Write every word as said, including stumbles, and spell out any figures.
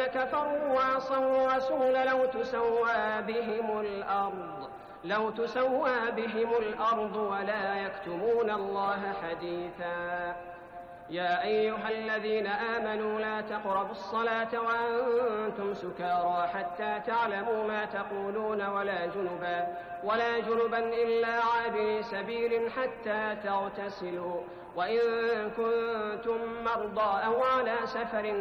كفروا وعصوا الرسول لو تسوى بهم الأرض لو تسوى بهم الأرض ولا يكتمون الله حديثا. يا أيها الذين آمنوا لا تقربوا الصلاة وأنتم سكارى حتى تعلموا ما تقولون ولا جنبا ولا جنبا إلا عابري سبيل حتى تغتسلوا وإن كنتم مرضى أو على سفر